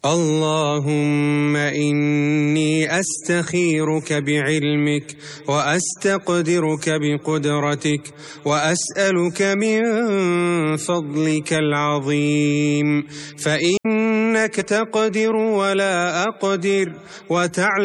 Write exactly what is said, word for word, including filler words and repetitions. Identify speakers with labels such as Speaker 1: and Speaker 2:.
Speaker 1: اللهم إني أستخيرك بعلمك وأستقدرك بقدرتك وأسألك من فضلك العظيم، فإنك تقدر ولا أقدر وتعلم